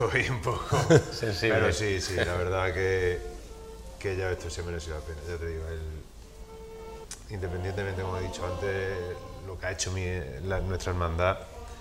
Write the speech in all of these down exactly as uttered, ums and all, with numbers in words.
Soy un poco sensible. Pero sí, sí, la verdad que, que ya esto se merece la pena, ya te digo. El, independientemente, como he dicho antes, lo que ha hecho mi, la, nuestra hermandad,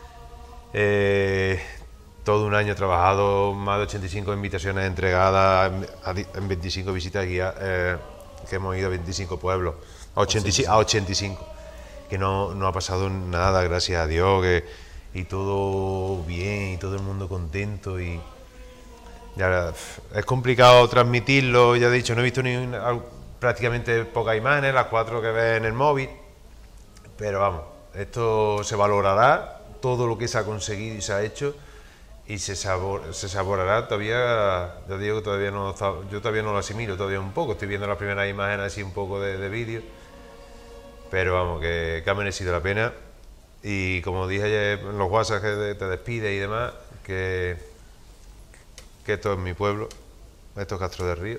eh, todo un año trabajado, más de ochenta y cinco invitaciones entregadas, en veinticinco visitas guiadas, eh, que hemos ido a veinticinco pueblos, a ochenta y cinco, a ochenta y cinco, que no, no ha pasado nada, gracias a Dios, que, y todo bien, y todo el mundo contento, y ya, es complicado transmitirlo, ya he dicho, no he visto ni una, prácticamente pocas imágenes, las cuatro que ves en el móvil, pero vamos, esto se valorará, todo lo que se ha conseguido y se ha hecho, y se, sabor, se saborará todavía, ya digo que todavía no, yo todavía no lo asimilo, todavía un poco, estoy viendo las primeras imágenes así un poco de, de vídeo, pero vamos, que, que ha merecido la pena, y como dije ayer en los WhatsApp que te despides y demás, que, que esto es mi pueblo, esto es Castro del Río,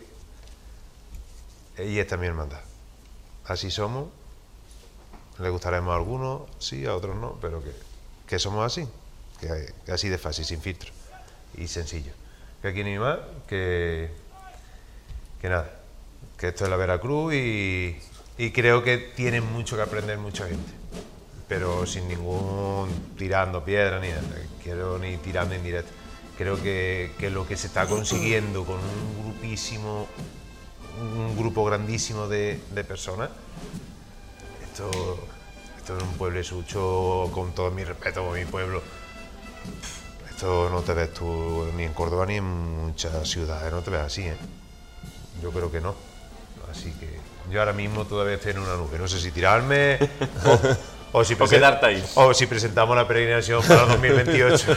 y esta es mi hermandad, así somos, le gustaremos a algunos, sí, a otros no, pero que, que somos así. Que, que así de fácil, sin filtro y sencillo. Que aquí ni más, que, que nada, que esto es la Veracruz y, y creo que tiene mucho que aprender mucha gente, pero sin ningún tirando piedra ni nada, quiero ni tirando indirecto. Creo que, que lo que se está consiguiendo con un grupísimo, un grupo grandísimo de, de personas, esto, esto es un pueblo sucho, con todo mi respeto por mi pueblo. Esto no te ves tú ni en Córdoba ni en muchas ciudades, no te ves así, ¿eh? Yo creo que no. Así que yo ahora mismo todavía estoy en una nube. No sé si tirarme o, o, si, o quedarte ahí. O si presentamos la peregrinación para dos mil veintiocho.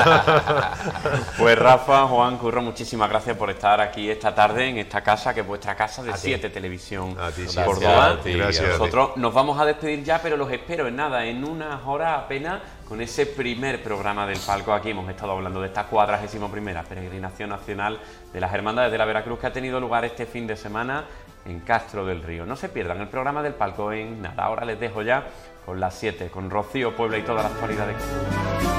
Pues Rafa, Juan, Curro, muchísimas gracias por estar aquí esta tarde en esta casa, que es vuestra casa de siete Televisión a ti, sí. Córdoba. A ti, gracias. Nosotros nos vamos a despedir ya, pero los espero en nada, en unas horas apenas, con ese primer programa del palco. Aquí hemos estado hablando de esta cuadragésima primera peregrinación nacional de las Hermandades de la Veracruz, que ha tenido lugar este fin de semana en Castro del Río. No se pierdan el programa del palco en nada. Ahora les dejo ya con las siete, con Rocío Puebla y toda la actualidad de Córdoba.